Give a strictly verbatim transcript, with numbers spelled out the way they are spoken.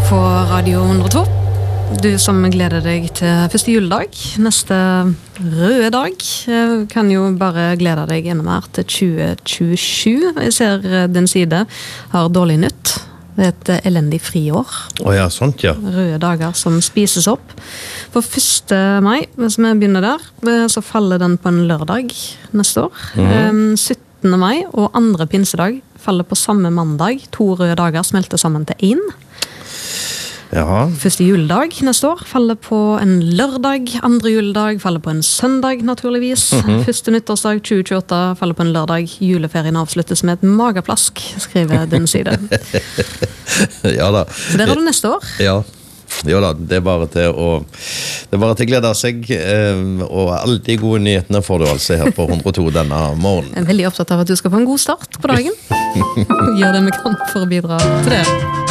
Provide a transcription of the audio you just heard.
på Radio hundre og to. Du som gleder deg til første juledag, neste røde dag, kan jo bare glede deg enda mer til tjue tjuesju. Jeg ser din side har dårlig nytt. Det er et elendig friår. Å ja, sånt ja. Røde dager som spises opp. For første mai, hvis vi begynner der, så faller den på en lørdag neste år. Mm. syttende mai og andre pinsedag faller på samme mandag. To røde dager smelter sammen til én. Ja. Første juledag neste år faller på en lørdag. Andre juledag faller på en søndag, naturligvis. Mm-hmm. Første nyttårsdag tjue tjueåtte faller på en lørdag. Juleferien avsluttes med et mageplask, skriver din side. Ja da. Så der har du neste år. Ja. Jo da, det er bare til å det er bare til å glede seg, og alle de gode nyhetene får du altså her på hundre og to denne morgenen. Jeg er veldig opptatt av at du skal få en god start på dagen. Gjør det vi kan for å bidra til det.